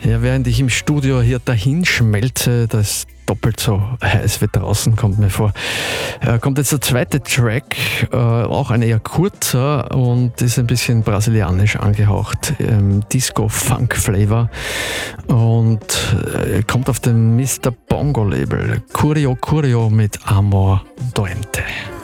Ja, während ich im Studio hier dahin schmelze, das doppelt so heiß wie draußen, kommt mir vor. Kommt jetzt der zweite Track, auch ein eher kurzer und ist ein bisschen brasilianisch angehaucht. Disco-Funk-Flavor und kommt auf dem Mr. Bongo Label. Curio Curio mit Amor Doente.